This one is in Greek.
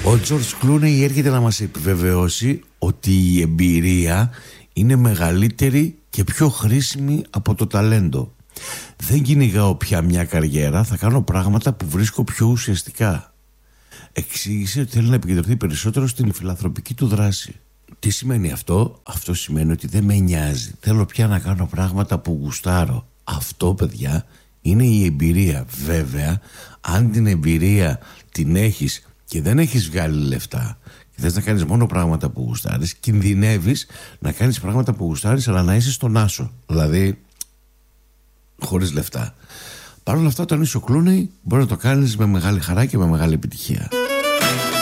Ο Τζορτζ Κλούνεϊ έρχεται να μας επιβεβαιώσει ότι η εμπειρία είναι μεγαλύτερη και πιο χρήσιμη από το ταλέντο. Δεν κυνηγάω πια μια καριέρα, θα κάνω πράγματα που βρίσκω πιο ουσιαστικά. Εξήγησε ότι θέλει να επικεντρωθεί περισσότερο στην φιλανθρωπική του δράση. Τι σημαίνει αυτό? Αυτό σημαίνει ότι δεν με νοιάζει. Θέλω πια να κάνω πράγματα που γουστάρω. Αυτό, παιδιά, είναι η εμπειρία. Βέβαια, αν την εμπειρία την έχεις και δεν έχεις βγάλει λεφτά και θες να κάνεις μόνο πράγματα που γουστάρεις, κινδυνεύεις να κάνεις πράγματα που γουστάρεις αλλά να είσαι στον άσο. Δηλαδή, χωρίς λεφτά. Παρ' όλα αυτά, όταν είσαι ο Κλούνεϊ, μπορεί να το κάνεις με μεγάλη χαρά και με μεγάλη επιτυχία.